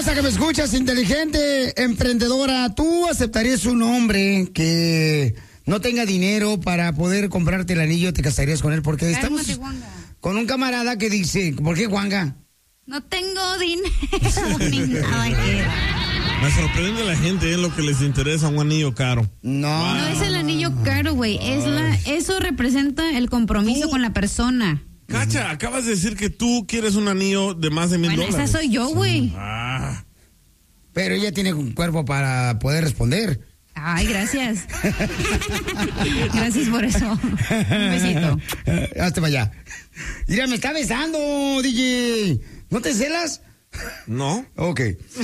hermosa que me escuchas, inteligente, emprendedora, ¿tú aceptarías un hombre que no tenga dinero para poder comprarte el anillo? ¿Te casarías con él? Porque estamos con un camarada que dice, ¿por qué, Juanga? No tengo dinero ni nada que... Me sorprende la gente, es lo que les interesa, un anillo caro. No. No es el anillo caro, güey. Eso representa el compromiso con la persona. Cacha, acabas de decir que tú quieres un anillo de más de $1,000. Bueno, esa soy yo, güey. Pero ella tiene un cuerpo para poder responder. Ay, gracias. Gracias por eso. Un besito. Hazte para allá. Mira, me está besando, DJ. ¿No te celas? No. Ok.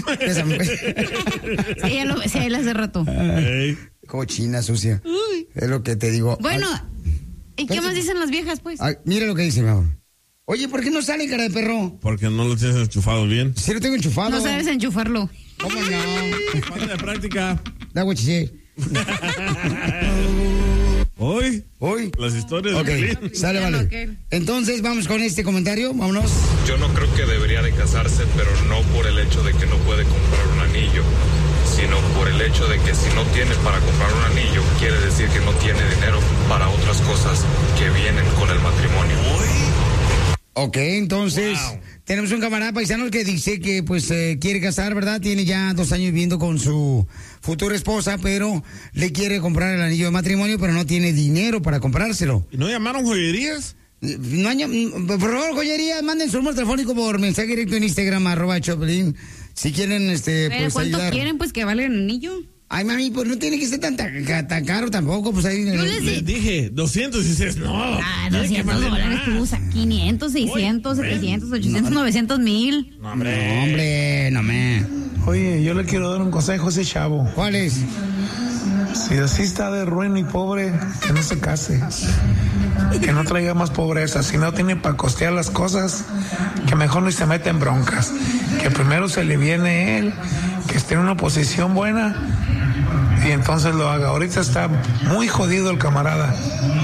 Sí, ya lo besé él hace rato. Cochina sucia. Uy. Es lo que te digo. Bueno, ¿y qué más dicen las viejas, pues? Ay, mira lo que dice, mi amor. Oye, ¿por qué no sale, cara de perro? Porque no lo tienes enchufado bien. Sí lo tengo enchufado. No sabes enchufarlo. ¿Cómo no? Falta de práctica. Da guachiché. Hoy. Las historias de sale, vale. Entonces, vamos con este comentario. Vámonos. Yo no creo que debería de casarse, pero no por el hecho de que no puede comprar un anillo, sino por el hecho de que si no tiene para comprar un anillo, quiere decir que no tiene dinero para otras cosas que vienen con el matrimonio. Ok, entonces, tenemos un camarada paisano que dice que pues quiere casar, ¿verdad? Tiene ya 2 años viviendo con su futura esposa, pero le quiere comprar el anillo de matrimonio, pero no tiene dinero para comprárselo. ¿Y no llamaron joyerías? No, por favor, joyerías, manden su número telefónico por mensaje directo en Instagram, @Choplin. Si quieren, ¿Pero pues cuánto ayudar. quieren, pues, que vale el anillo? Ay, mami, pues no tiene que ser tan caro tampoco, pues ahí... Yo les dije 200 y dices, no. $200 tú usa 500, 600, 700, 800, 900, 1000. No, no me. Oye, yo le quiero dar un consejo a ese chavo. ¿Cuál es? Si así está de ruin y pobre, que no se case. Que no traiga más pobreza. Si no tiene para costear las cosas, que mejor ni se meta en broncas. Que primero se le viene él, que esté en una posición buena y entonces lo haga. Ahorita está muy jodido el camarada.